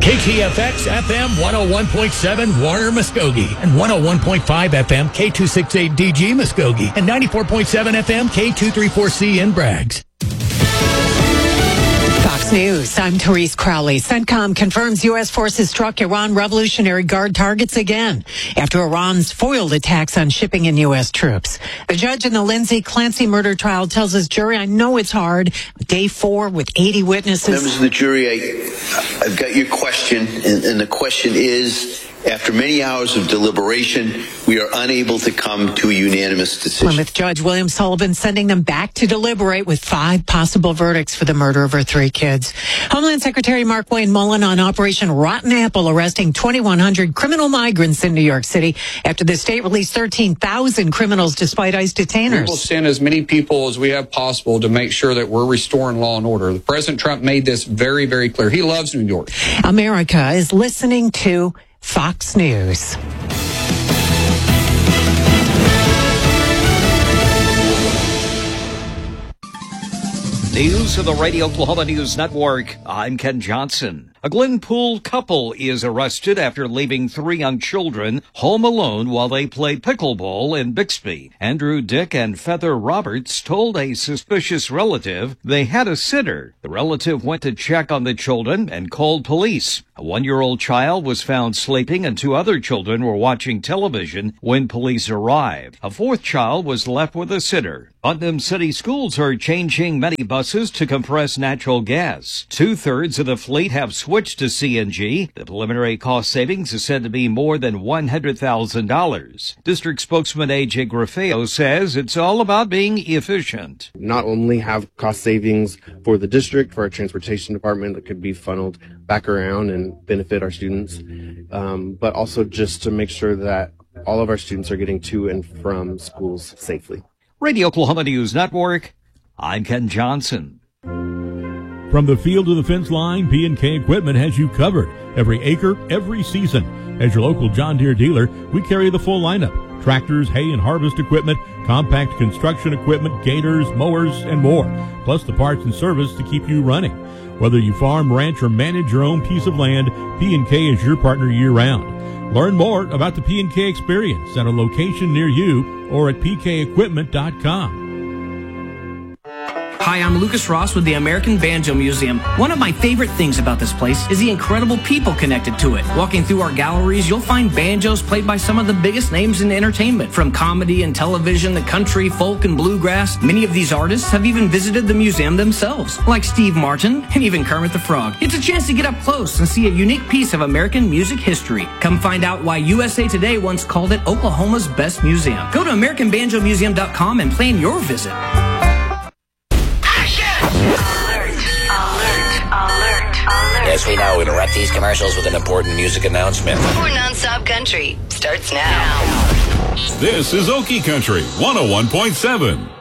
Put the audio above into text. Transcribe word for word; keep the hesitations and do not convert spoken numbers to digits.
K T F X F M one oh one point seven Warner Muskogee and one oh one point five F M K two sixty-eight D G Muskogee and ninety-four point seven F M K two thirty-four C in Braggs. Fox News, I'm Therese Crowley. CENTCOM confirms U S forces struck Iran Revolutionary Guard targets again after Iran's foiled attacks on shipping and U S troops. The judge in the Lindsay Clancy murder trial tells his jury, I know it's hard, day four with eighty witnesses. Members of the jury, I, I've got your question, and, and the question is, after many hours of deliberation, we are unable to come to a unanimous decision. Plymouth Judge William Sullivan sending them back to deliberate with five possible verdicts for the murder of her three kids. Homeland Secretary Mark Wayne Mullen on Operation Rotten Apple, arresting twenty-one hundred criminal migrants in New York City after the state released thirteen thousand criminals despite ICE detainers. We will send as many people as we have possible to make sure that we're restoring law and order. President Trump made this very, very clear. He loves New York. America is listening to Fox News. News of the Radio Oklahoma News Network. I'm Ken Johnson. A Glenpool couple is arrested after leaving three young children home alone while they played pickleball in Bixby. Andrew Dick and Feather Roberts told a suspicious relative they had a sitter. The relative went to check on the children and called police. A one-year-old child was found sleeping and two other children were watching television when police arrived. A fourth child was left with a sitter. Putnam City Schools are changing many buses to compressed natural gas. Two-thirds of the fleet have switched to C N G. The preliminary cost savings is said to be more than one hundred thousand dollars. District spokesman A J Grafeo says it's all about being efficient. Not only have cost savings for the district, for our transportation department that could be funneled back around and benefit our students, um, but also just to make sure that all of our students are getting to and from schools safely. Radio Oklahoma News Network, I'm Ken Johnson. From the field to the fence line, P and K Equipment has you covered. Every acre, every season. As your local John Deere dealer, we carry the full lineup. Tractors, hay and harvest equipment, compact construction equipment, gators, mowers, and more. Plus the parts and service to keep you running. Whether you farm, ranch, or manage your own piece of land, P and K is your partner year-round. Learn more about the P and K experience at a location near you or at p k equipment dot com. Hi, I'm Lucas Ross with the American Banjo Museum. One of my favorite things about this place is the incredible people connected to it. Walking through our galleries, you'll find banjos played by some of the biggest names in entertainment, from comedy and television to country, folk, and bluegrass. Many of these artists have even visited the museum themselves, like Steve Martin and even Kermit the Frog. It's a chance to get up close and see a unique piece of American music history. Come find out why U S A Today once called it Oklahoma's best museum. Go to american banjo museum dot com and plan your visit. Yes, we know. Interrupt these commercials with an important music announcement. More non-stop country starts now. This is Okie Country one oh one point seven.